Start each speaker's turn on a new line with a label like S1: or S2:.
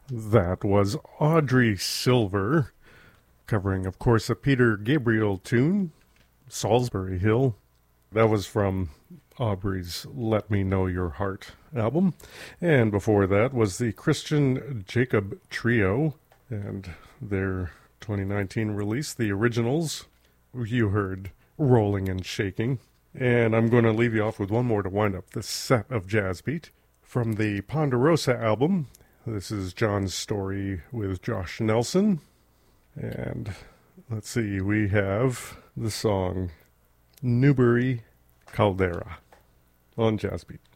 S1: That was Audrey Silver, covering, of course, a Peter Gabriel tune, Salisbury Hill. That was from Aubrey's Let Me Know Your Heart album. And before that was the Christian Jacob Trio and their 2019 release, The Originals. You heard Rolling and Shaking. And I'm going to leave you off with one more to wind up this set of Jazz Beat. From the Ponderosa album, this is John's Story with Josh Nelson. And let's see, we have the song Newbury Caldera on Jazz Beat.